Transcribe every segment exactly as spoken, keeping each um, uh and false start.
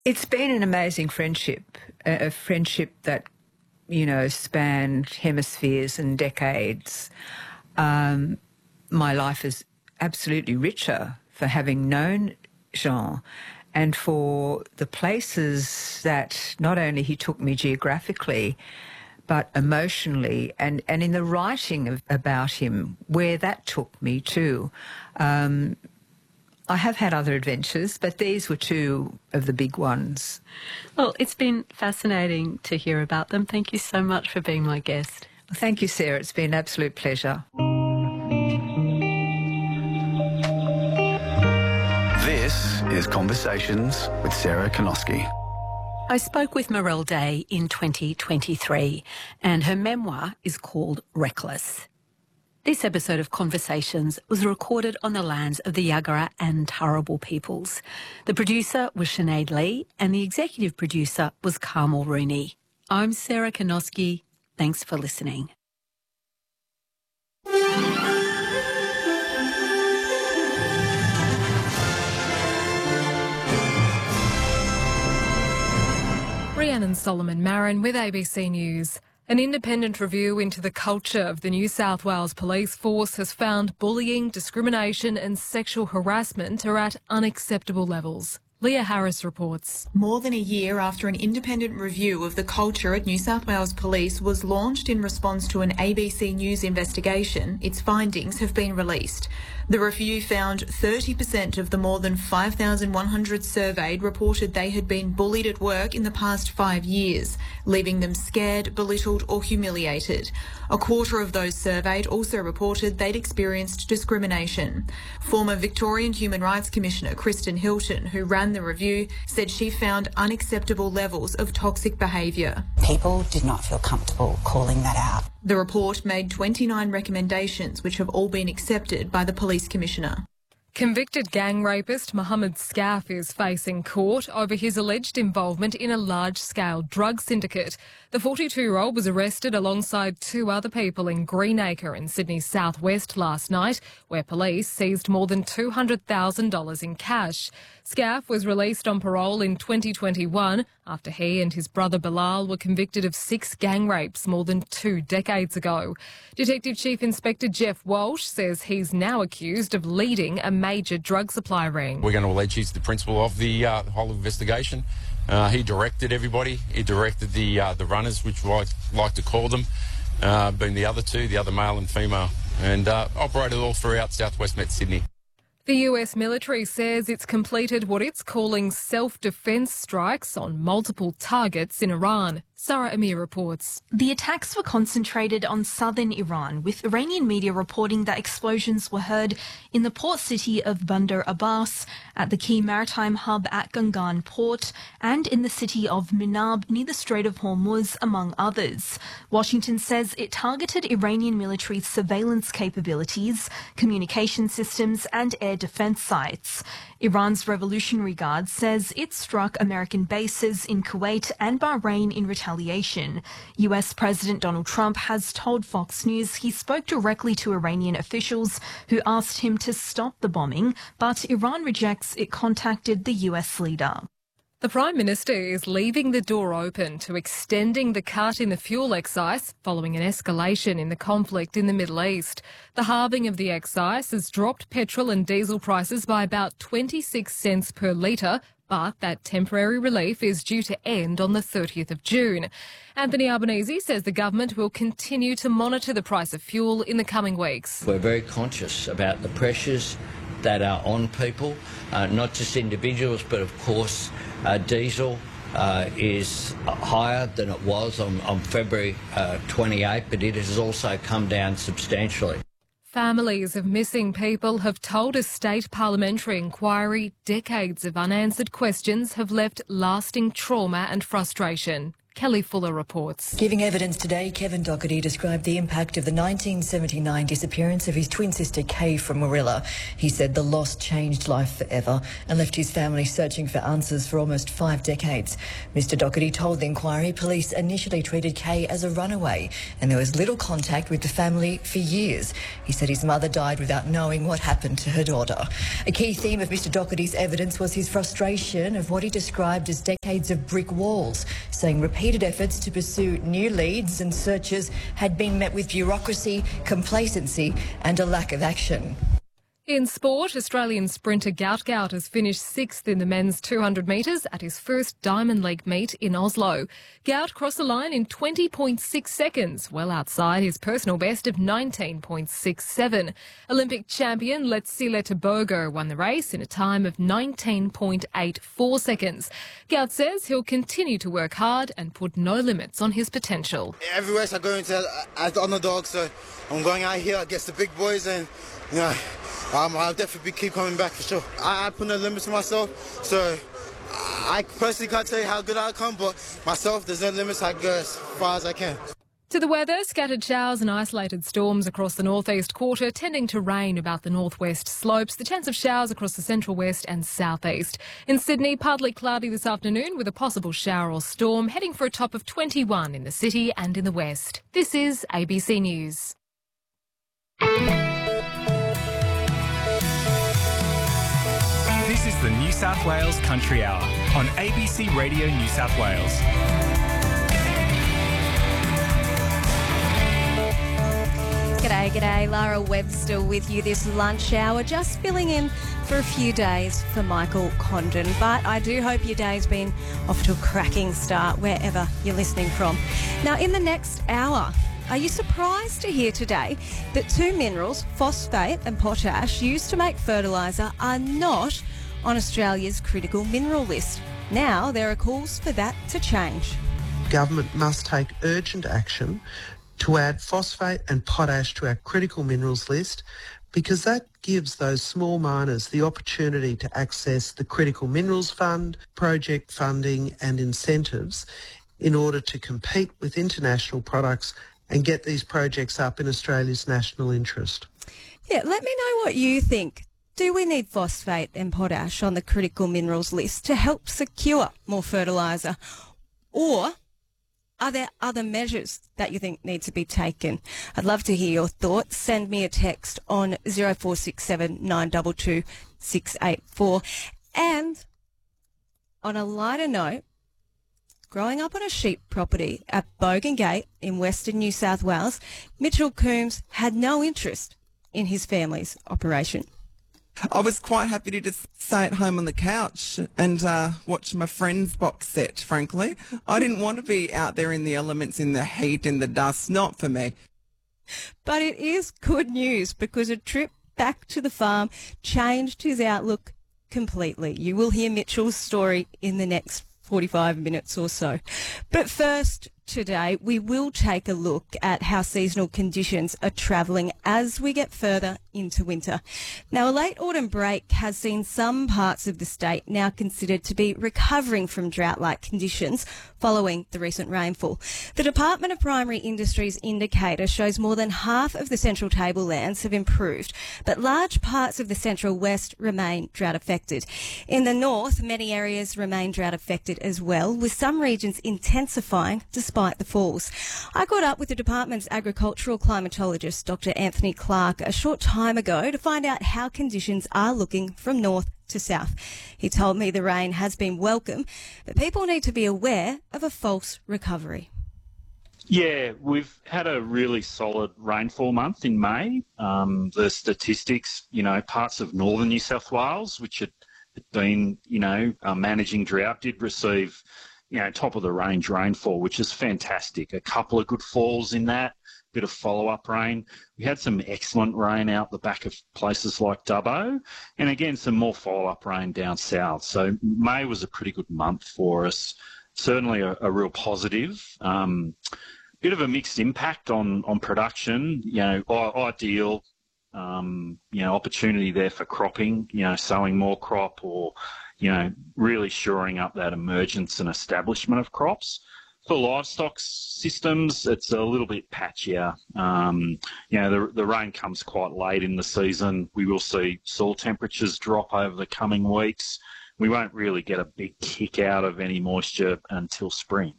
It's been an amazing friendship, a, a friendship that, you know, spanned hemispheres and decades. Um, my life is absolutely richer for having known Jean and for the places that not only he took me geographically, but emotionally, and, and in the writing of, about him, where that took me too. Um, I have had other adventures, but these were two of the big ones. Well, it's been fascinating to hear about them. Thank you so much for being my guest. Well, thank you, Sarah. It's been an absolute pleasure. This is Conversations with Sarah Kanoski. I spoke with Morel Day in twenty twenty-three, and her memoir is called Reckless. This episode of Conversations was recorded on the lands of the Yagara and Turrbal peoples. The producer was Sinead Lee and the executive producer was Carmel Rooney. I'm Sarah Kanoski. Thanks for listening. Rhiannon Solomon Marin with A B C News. An independent review into the culture of the New South Wales Police Force has found bullying, discrimination and sexual harassment are at unacceptable levels. Leah Harris reports. More than a year after an independent review of the culture at New South Wales Police was launched in response to an A B C News investigation, its findings have been released. The review found thirty percent of the more than five thousand one hundred surveyed reported they had been bullied at work in the past five years, leaving them scared, belittled or humiliated. A quarter of those surveyed also reported they'd experienced discrimination. Former Victorian Human Rights Commissioner Kristen Hilton, who ran the review, said she found unacceptable levels of toxic behaviour. People did not feel comfortable calling that out. The report made twenty-nine recommendations which have all been accepted by the Police Commissioner. Convicted gang rapist Mohammed Scaff is facing court over his alleged involvement in a large-scale drug syndicate. The forty-two-year-old was arrested alongside two other people in Greenacre in Sydney's southwest last night, where police seized more than two hundred thousand dollars in cash. Scaff was released on parole in twenty twenty-one after he and his brother Bilal were convicted of six gang rapes more than two decades ago. Detective Chief Inspector Jeff Walsh says he's now accused of leading a major drug supply ring. We're going to allege he's the principal of the uh, whole investigation. Uh, he directed everybody. He directed the uh, the runners, which I like to call them, uh, being the other two, the other male and female, and uh, operated all throughout Southwest Met Sydney. The U S military says it's completed what it's calling self-defence strikes on multiple targets in Iran. Sarah Amir reports. The attacks were concentrated on southern Iran, with Iranian media reporting that explosions were heard in the port city of Bandar Abbas, at the key maritime hub at Gangan port, and in the city of Minab near the Strait of Hormuz, among others. Washington says it targeted Iranian military surveillance capabilities, communication systems and air defense sites. Iran's Revolutionary Guard says it struck American bases in Kuwait and Bahrain in retaliation. U S President Donald Trump has told Fox News he spoke directly to Iranian officials who asked him to stop the bombing, but Iran rejects it contacted the U S leader. The Prime Minister is leaving the door open to extending the cut in the fuel excise following an escalation in the conflict in the Middle East. The halving of the excise has dropped petrol and diesel prices by about twenty-six cents per litre, but that temporary relief is due to end on the thirtieth of June. Anthony Albanese says the government will continue to monitor the price of fuel in the coming weeks. We're very conscious about the pressures that are on people, uh, not just individuals, but of course uh, diesel uh, is higher than it was on, on February uh, twenty-eighth, but it has also come down substantially. Families of missing people have told a state parliamentary inquiry decades of unanswered questions have left lasting trauma and frustration. Kelly Fuller reports. Giving evidence today, Kevin Doherty described the impact of the nineteen seventy-nine disappearance of his twin sister Kay from Warilla. He said the loss changed life forever and left his family searching for answers for almost five decades. Mister Doherty told the inquiry police initially treated Kay as a runaway and there was little contact with the family for years. He said his mother died without knowing what happened to her daughter. A key theme of Mister Doherty's evidence was his frustration of what he described as decades of brick walls, saying repeated efforts to pursue new leads and searches had been met with bureaucracy, complacency and a lack of action. In sport, Australian sprinter Gout Gout has finished sixth in the men's two hundred metres at his first Diamond League meet in Oslo. Gout crossed the line in twenty point six seconds, well outside his personal best of nineteen point six seven. Olympic champion Letsile Tebogo won the race in a time of nineteen point eight four seconds. Gout says he'll continue to work hard and put no limits on his potential. Every race I go into as the underdog, so I'm going out here against the big boys and, you know, Um, I'll definitely keep coming back for sure. I, I put no limits on myself, so I personally can't tell you how good I'll come, but myself, there's no limits. I go as far as I can. To the weather, scattered showers and isolated storms across the northeast quarter, tending to rain about the northwest slopes. The chance of showers across the central west and southeast. In Sydney, partly cloudy this afternoon with a possible shower or storm, heading for a top of twenty-one in the city and in the west. This is A B C News. This is the New South Wales Country Hour on A B C Radio New South Wales. G'day, g'day. Lara Webster with you this lunch hour, just filling in for a few days for Michael Condon. But I do hope your day's been off to a cracking start wherever you're listening from. Now, in the next hour, are you surprised to hear today that two minerals, phosphate and potash, used to make fertiliser are not on Australia's critical mineral list? Now there are calls for that to change. Government must take urgent action to add phosphate and potash to our critical minerals list, because that gives those small miners the opportunity to access the Critical Minerals Fund, project funding and incentives in order to compete with international products and get these projects up in Australia's national interest. Yeah, let me know what you think. Do we need phosphate and potash on the critical minerals list to help secure more fertiliser? Or are there other measures that you think need to be taken? I'd love to hear your thoughts. Send me a text on zero four six seven nine two two six eight four. And on a lighter note, growing up on a sheep property at Bogan Gate in Western New South Wales, Mitchell Coombs had no interest in his family's operation. I was quite happy to just stay at home on the couch and uh, watch my Friends box set, frankly. I didn't want to be out there in the elements, in the heat, in the dust, not for me. But it is good news, because a trip back to the farm changed his outlook completely. You will hear Mitchell's story in the next forty-five minutes or so. But first, today, we will take a look at how seasonal conditions are travelling as we get further into winter. Now, a late autumn break has seen some parts of the state now considered to be recovering from drought-like conditions following the recent rainfall. The Department of Primary Industries indicator shows more than half of the central tablelands have improved, but large parts of the central west remain drought-affected. In the north, many areas remain drought-affected as well, with some regions intensifying despite the falls. I caught up with the department's agricultural climatologist, Doctor Anthony Clark, a short time ago to find out how conditions are looking from north to south. He told me the rain has been welcome, but people need to be aware of a false recovery. Yeah, we've had a really solid rainfall month in May. Um, the statistics, you know, parts of northern New South Wales, which had been, you know, uh, managing drought, did receive, you know, top of the range rainfall, which is fantastic. A couple of good falls in that, bit of follow-up rain. We had some excellent rain out the back of places like Dubbo, and again, some more follow-up rain down south. So May was a pretty good month for us. Certainly a, a real positive. Um, bit of a mixed impact on, on production, you know, ideal, um, you know, opportunity there for cropping, you know, sowing more crop or, you know, really shoring up that emergence and establishment of crops. For livestock systems, it's a little bit patchier. Um, you know, the, the rain comes quite late in the season. We will see soil temperatures drop over the coming weeks. We won't really get a big kick out of any moisture until spring.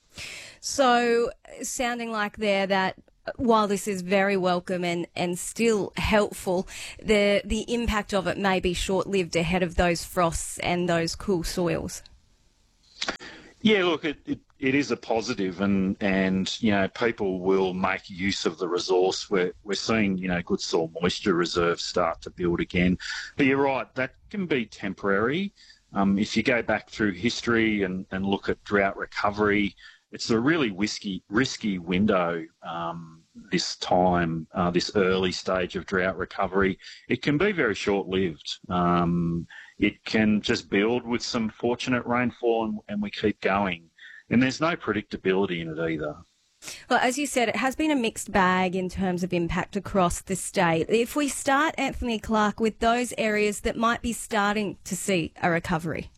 So, sounding like there that while this is very welcome and, and still helpful, the the impact of it may be short-lived ahead of those frosts and those cool soils. Yeah, look, it, it, it is a positive, and, and, you know, people will make use of the resource. We're, we're seeing, you know, good soil moisture reserves start to build again. But you're right, that can be temporary. Um, if you go back through history and, and look at drought recovery, it's a really risky, risky window um, this time, uh, this early stage of drought recovery. It can be very short-lived. Um, it can just build with some fortunate rainfall and, and we keep going. And there's no predictability in it either. Well, as you said, it has been a mixed bag in terms of impact across the state. If we start, Anthony Clark, with those areas that might be starting to see a recovery.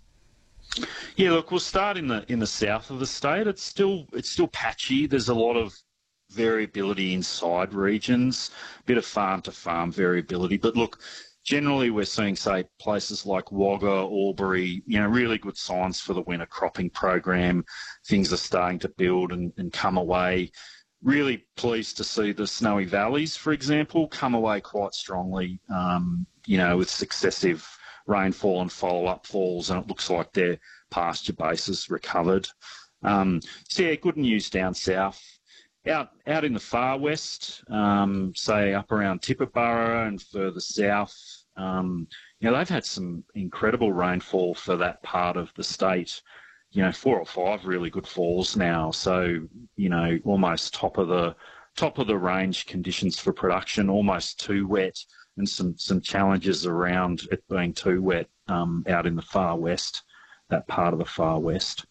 Yeah, look, we'll start in the in the south of the state. It's still it's still patchy. There's a lot of variability inside regions, a bit of farm to farm variability. But look, generally we're seeing, say, places like Wagga, Albury, you know, really good signs for the winter cropping program. Things are starting to build and, and come away. Really pleased to see the Snowy Valleys, for example, come away quite strongly, um, you know, with successive rainfall and follow-up falls, and it looks like their pasture base has recovered. Um, so, yeah, good news down south. Out out in the far west, um, say up around Tibooburra and further south, um, you know, they've had some incredible rainfall for that part of the state. You know, four or five really good falls now. So, you know, almost top of the top of the range conditions for production, almost too wet, and some some challenges around it being too wet um, out in the far west, that part of the far west.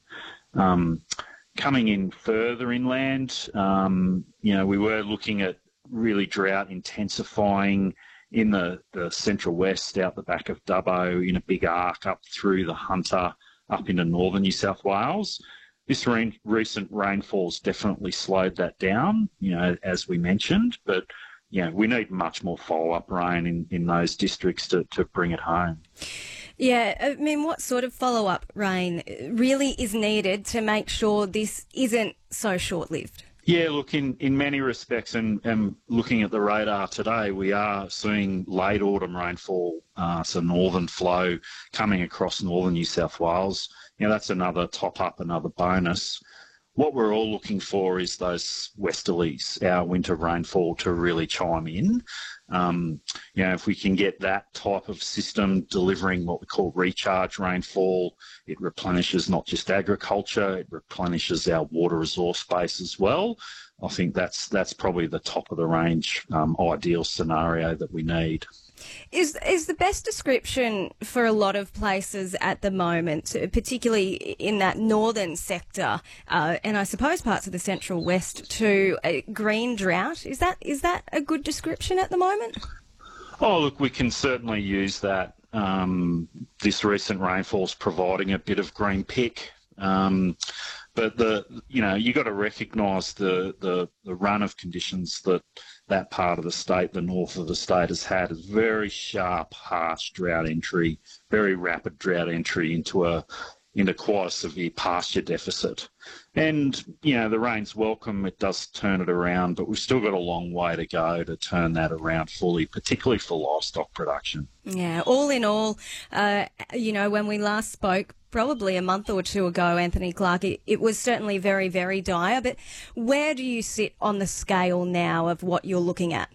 Um, Coming in further inland, um, you know, we were looking at really drought intensifying in the, the central west, out the back of Dubbo, in a big arc up through the Hunter, up into northern New South Wales. This re- recent rainfall's definitely slowed that down, you know, as we mentioned, but, you know, we need much more follow-up rain in, in those districts to, to bring it home. Yeah, I mean, what sort of follow-up rain really is needed to make sure this isn't so short-lived? Yeah, look, in, in many respects, and, and looking at the radar today, we are seeing late autumn rainfall, uh, so northern flow coming across northern New South Wales. You know, that's another top-up, another bonus. What we're all looking for is those westerlies, our winter rainfall, to really chime in. Um, you know, if we can get that type of system delivering what we call recharge rainfall, it replenishes not just agriculture, it replenishes our water resource base as well. I think that's that's probably the top of the range um, ideal scenario that we need. Is is the best description for a lot of places at the moment, particularly in that northern sector, uh, and I suppose parts of the central west too, a green drought? Is that is that a good description at the moment? Oh, look, we can certainly use that. Um, this recent rainfall's providing a bit of green pick. Um, but the you know you got to recognise the, the the run of conditions that that part of the state, the north of the state, has had is very sharp, harsh drought entry, very rapid drought entry into a into quite a severe pasture deficit. And, you know, the rain's welcome, it does turn it around, but we've still got a long way to go to turn that around fully, particularly for livestock production. Yeah, all in all, uh, you know, when we last spoke, probably a month or two ago, Anthony Clark, it, it was certainly very, very dire, but where do you sit on the scale now of what you're looking at?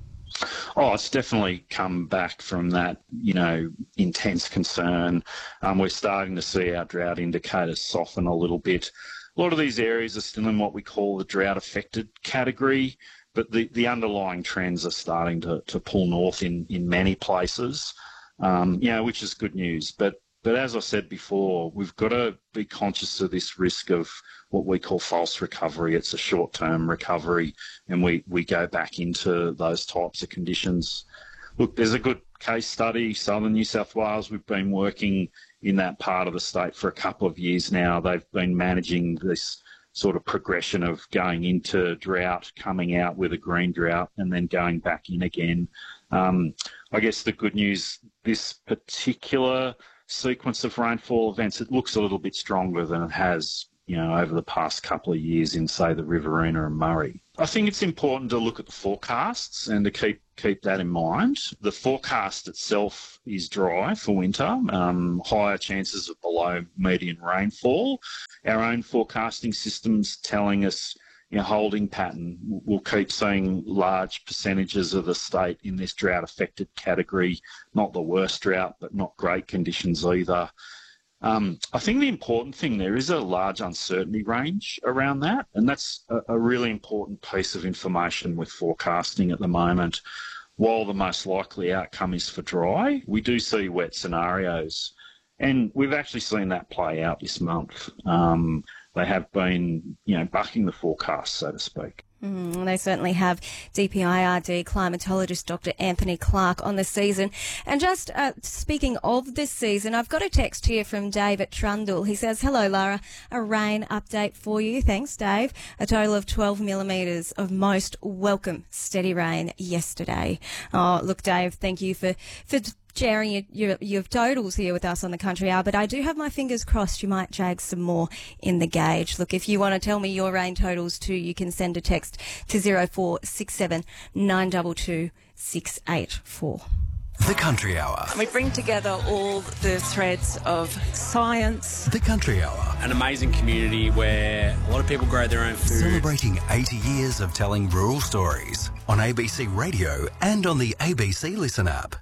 Oh, it's definitely come back from that, you know, intense concern. Um, we're starting to see our drought indicators soften a little bit. A lot of these areas are still in what we call the drought-affected category, but the, the underlying trends are starting to, to pull north in, in many places, um, you know, which is good news. But But as I said before, we've got to be conscious of this risk of what we call false recovery. It's a short-term recovery, and we, we go back into those types of conditions. Look, there's a good case study, southern New South Wales. We've been working in that part of the state for a couple of years now. They've been managing this sort of progression of going into drought, coming out with a green drought, and then going back in again. Um, I guess the good news, this particular sequence of rainfall events, it looks a little bit stronger than it has, you know, over the past couple of years in, say, the Riverina and Murray. I think it's important to look at the forecasts and to keep keep that in mind. The forecast itself is dry for winter, um, higher chances of below median rainfall. Our own forecasting system's telling us, you know, holding pattern. We'll keep seeing large percentages of the state in this drought-affected category, not the worst drought, but not great conditions either. Um, I think the important thing there is a large uncertainty range around that, and that's a, a really important piece of information with forecasting at the moment. While the most likely outcome is for dry, we do see wet scenarios, and we've actually seen that play out this month. Um, they have been, you know, bucking the forecast, so to speak. Mm, they certainly have. D P I R D climatologist Doctor Anthony Clark on the season. And just uh, speaking of this season, I've got a text here from Dave at Trundle. He says, hello, Lara, a rain update for you. Thanks, Dave. A total of twelve millimetres of most welcome steady rain yesterday. Oh, look, Dave, thank you for, for sharing your, your, your totals here with us on the Country Hour, but I do have my fingers crossed you might jag some more in the gauge. Look, if you want to tell me your rain totals too, you can send a text to zero four six seven nine two two six eight four. The Country Hour. We bring together all the threads of science. The Country Hour. An amazing community where a lot of people grow their own food. Celebrating eighty years of telling rural stories on A B C Radio and on the A B C Listen app.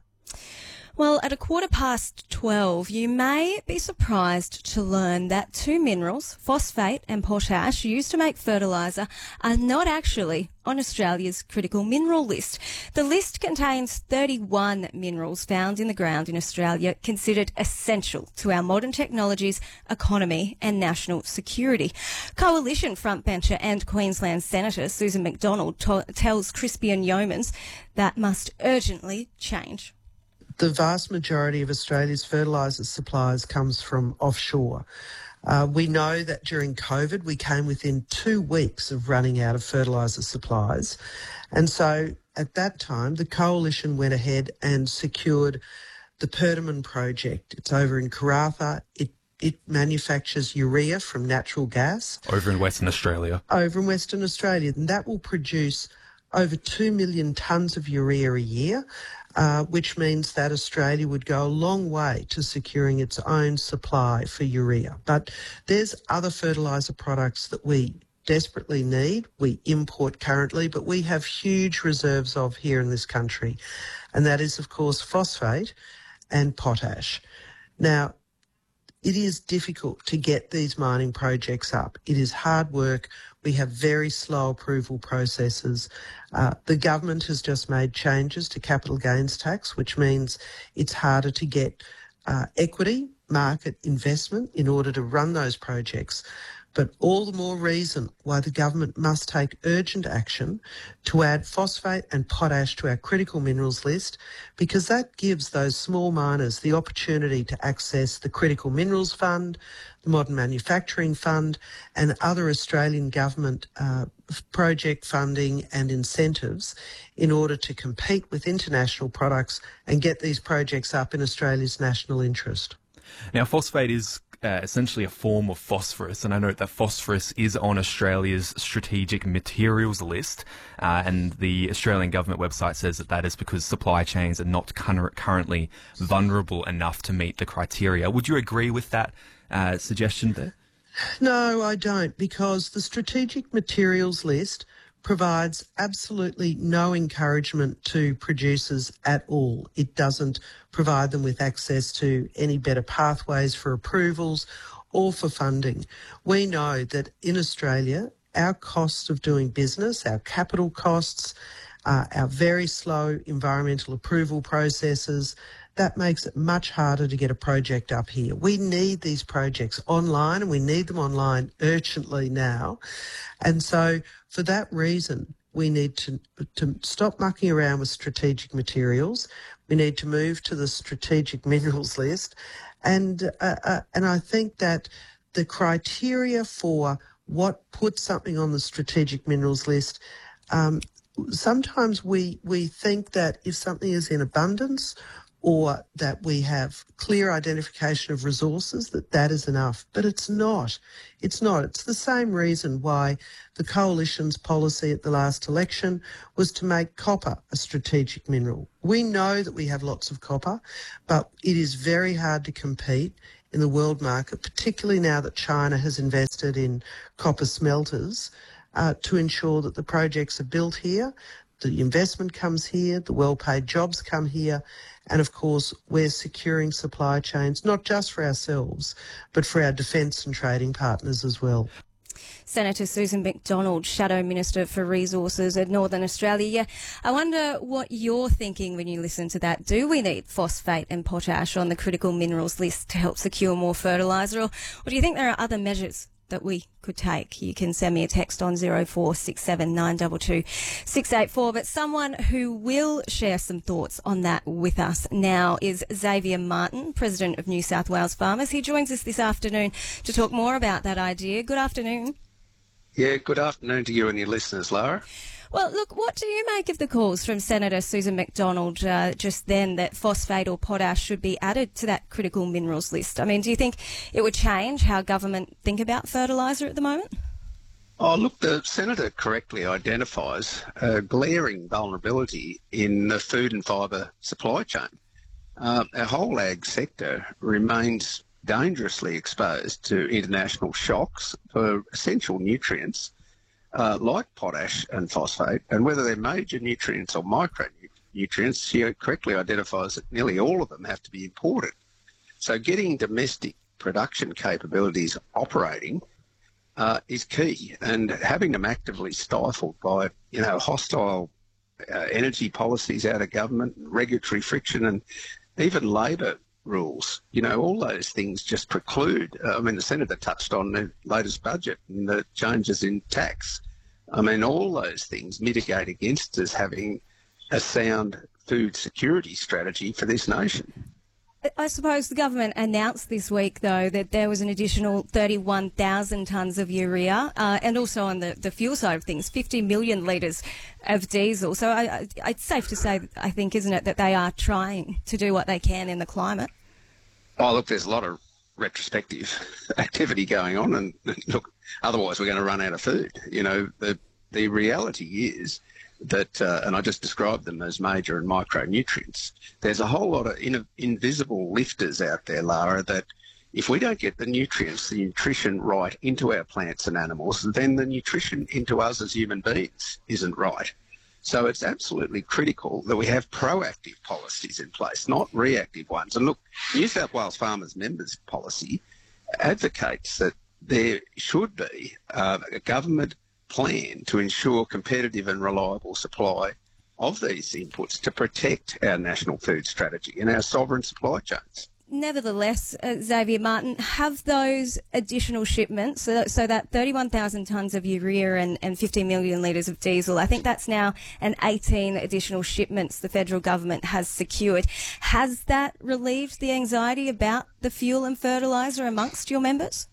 Well, at a quarter past twelve, you may be surprised to learn that two minerals, phosphate and potash, used to make fertiliser, are not actually on Australia's critical mineral list. The list contains thirty-one minerals found in the ground in Australia considered essential to our modern technologies, economy and national security. Coalition frontbencher and Queensland Senator Susan McDonald to- tells Crispian Yeomans that must urgently change. The vast majority of Australia's fertiliser supplies comes from offshore. Uh, we know that during COVID we came within two weeks of running out of fertiliser supplies. And so at that time the Coalition went ahead and secured the Perdaman project. It's over in Karratha. It It manufactures urea from natural gas. Over in Western Australia. Over in Western Australia. And that will produce over two million tonnes of urea a year. Uh, which means that Australia would go a long way to securing its own supply for urea. But there's other fertiliser products that we desperately need. We import currently, but we have huge reserves of here in this country. And that is, of course, phosphate and potash. Now, it is difficult to get these mining projects up. It is hard work. We have very slow approval processes. Uh, the government has just made changes to capital gains tax, which means it's harder to get uh, equity market investment in order to run those projects. But all the more reason why the government must take urgent action to add phosphate and potash to our critical minerals list, because that gives those small miners the opportunity to access the Critical Minerals Fund, the Modern Manufacturing Fund and other Australian government uh, project funding and incentives in order to compete with international products and get these projects up in Australia's national interest. Now, phosphate is Uh, essentially a form of phosphorus, and I note that phosphorus is on Australia's strategic materials list, uh, and the Australian government website says that that is because supply chains are not cur- currently vulnerable enough to meet the criteria. Would you agree with that uh, suggestion there? No, I don't, because the strategic materials list provides absolutely no encouragement to producers at all. It doesn't provide them with access to any better pathways for approvals or for funding. We know that in Australia, our costs of doing business, our capital costs, uh, our very slow environmental approval processes, that makes it much harder to get a project up here. We need these projects online, and we need them online urgently now. And so for that reason, we need to, to stop mucking around with strategic materials. We need to move to the strategic minerals list. And, uh, uh, and I think that the criteria for what puts something on the strategic minerals list. Um, sometimes we we think that if something is in abundance or that we have clear identification of resources, that that is enough. But it's not. It's not. It's the same reason why the Coalition's policy at the last election was to make copper a strategic mineral. We know that we have lots of copper, but it is very hard to compete in the world market, particularly now that China has invested in copper smelters uh, to ensure that the projects are built here, the investment comes here, the well-paid jobs come here, and of course we're securing supply chains, not just for ourselves, but for our defence and trading partners as well. Senator Susan McDonald, Shadow Minister for Resources in Northern Australia. Yeah, I wonder what you're thinking when you listen to that. Do we need phosphate and potash on the critical minerals list to help secure more fertiliser, or, or do you think there are other measures that we could take? You can send me a text on zero four six seven nine two two six eight four. But someone who will share some thoughts on that with us now is Xavier Martin, President of New South Wales Farmers. He joins us this afternoon to talk more about that idea. Good afternoon. Yeah, good afternoon to you and your listeners, Lara. Well, look, what do you make of the calls from Senator Susan McDonald uh, just then that phosphate or potash should be added to that critical minerals list? I mean, do you think it would change how government think about fertiliser at the moment? Oh, look, the Senator correctly identifies a glaring vulnerability in the food and fibre supply chain. Uh, our whole ag sector remains dangerously exposed to international shocks for essential nutrients uh, like potash and phosphate, and whether they're major nutrients or micronutrients, she correctly identifies that nearly all of them have to be imported. So getting domestic production capabilities operating uh, is key, and having them actively stifled by, you know, hostile uh, energy policies out of government, regulatory friction, and even labour rules, you know, all those things just preclude. Uh, I mean, the Senator touched on the latest budget and the changes in tax. I mean, all those things mitigate against us having a sound food security strategy for this nation. I suppose the government announced this week, though, that there was an additional thirty-one thousand tonnes of urea, uh, and also on the, the fuel side of things, fifty million litres of diesel. So I, I, it's safe to say, I think, isn't it, that they are trying to do what they can in the climate? Oh, look, there's a lot of retrospective activity going on, and look, otherwise we're going to run out of food. You know, the the reality is that, uh, and I just described them as major and micronutrients, there's a whole lot of in, invisible lifters out there, Lara, that if we don't get the nutrients, the nutrition right into our plants and animals, then the nutrition into us as human beings isn't right. So it's absolutely critical that we have proactive policies in place, not reactive ones. And look, New South Wales Farmers Members policy advocates that there should be uh, a government plan to ensure competitive and reliable supply of these inputs to protect our national food strategy and our sovereign supply chains. Nevertheless, uh, Xavier Martin, have those additional shipments, so that, so that thirty-one thousand tonnes of urea and, and fifty million litres of diesel, I think that's now an eighteen additional shipments the federal government has secured. Has that relieved the anxiety about the fuel and fertiliser amongst your members?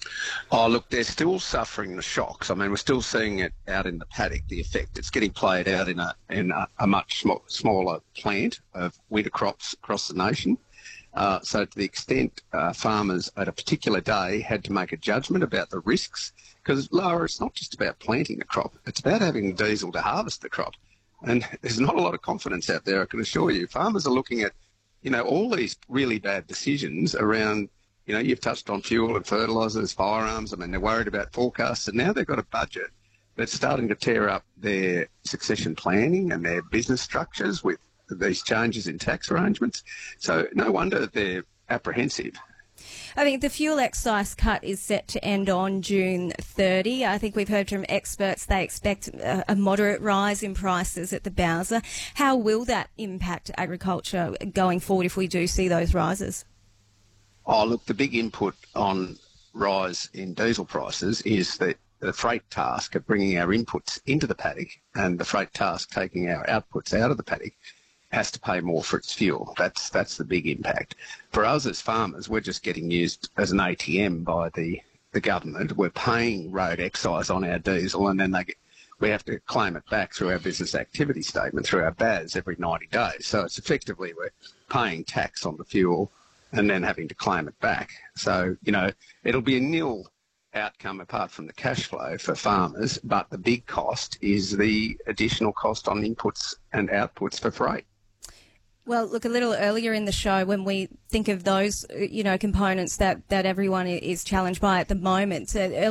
Oh, look, they're still suffering the shocks. I mean, we're still seeing it out in the paddock, the effect. It's getting played out in a, in a, a much sm- smaller plant of winter crops across the nation. Uh, so to the extent uh, farmers at a particular day had to make a judgment about the risks, because, Lara, it's not just about planting the crop, it's about having diesel to harvest the crop. And there's not a lot of confidence out there, I can assure you. Farmers are looking at, you know, all these really bad decisions around, you know, you've touched on fuel and fertilisers, firearms. I mean, they're worried about forecasts, and now they've got a budget that's starting to tear up their succession planning and their business structures with these changes in tax arrangements. So no wonder they're apprehensive. I think the fuel excise cut is set to end on June thirtieth. I think we've heard from experts they expect a, a moderate rise in prices at the Bowser. How will that impact agriculture going forward if we do see those rises? Oh, look, the big input on rise in diesel prices is that the freight task of bringing our inputs into the paddock and the freight task taking our outputs out of the paddock has to pay more for its fuel. That's that's the big impact. For us as farmers, we're just getting used as an A T M by the the government. We're paying road excise on our diesel, and then they get, we have to claim it back through our business activity statement, through our B A S every ninety days. So it's effectively we're paying tax on the fuel and then having to claim it back. So, you know, it'll be a nil outcome apart from the cash flow for farmers, but the big cost is the additional cost on inputs and outputs for freight. Well, look, a little earlier in the show, when we think of those, you know, components that, that everyone is challenged by at the moment, uh,